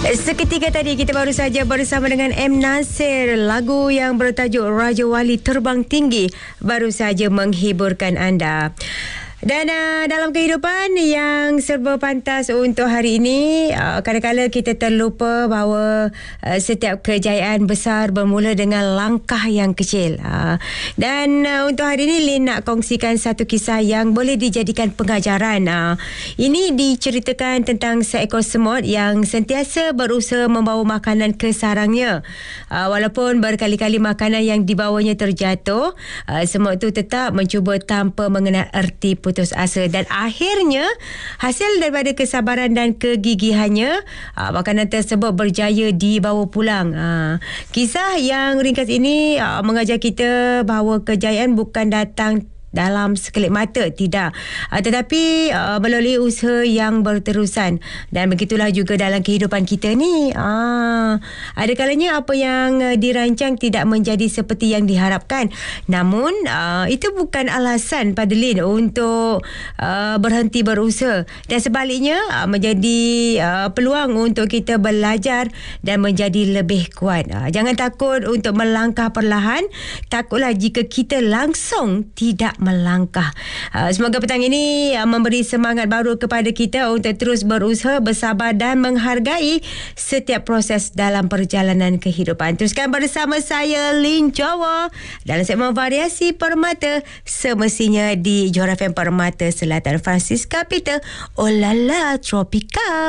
Seketika tadi kita baru saja bersama dengan M. Nasir. Lagu yang bertajuk Raja Wali Terbang Tinggi baru saja menghiburkan anda. Dan dalam kehidupan yang serba pantas untuk hari ini, kadang-kadang kita terlupa bahawa setiap kejayaan besar bermula dengan langkah yang kecil. Dan untuk hari ini, Lin nak kongsikan satu kisah yang boleh dijadikan pengajaran. Ini diceritakan tentang seekor semut yang sentiasa berusaha membawa makanan ke sarangnya. Walaupun berkali-kali makanan yang dibawanya terjatuh, semut itu tetap mencuba tanpa mengenal erti putus asa, dan akhirnya hasil daripada kesabaran dan kegigihannya, makanan tersebut berjaya dibawa pulang. Kisah yang ringkas ini mengajar kita bahawa kejayaan bukan datang dalam sekelip mata, tidak, tetapi melalui usaha yang berterusan. Dan begitulah juga dalam kehidupan kita ni, ada kalanya apa yang dirancang tidak menjadi seperti yang diharapkan, namun itu bukan alasan pada Lin untuk berhenti berusaha, dan sebaliknya menjadi peluang untuk kita belajar dan menjadi lebih kuat. Jangan takut untuk melangkah perlahan, takutlah jika kita langsung tidak melangkah. Semoga petang ini memberi semangat baru kepada kita untuk terus berusaha, bersabar dan menghargai setiap proses dalam perjalanan kehidupan. Teruskan bersama saya, Lin Jawa, dalam segmen Variasi Permata, semestinya di Johor FM Permata Selatan, Francisca Peter, Olala Tropika.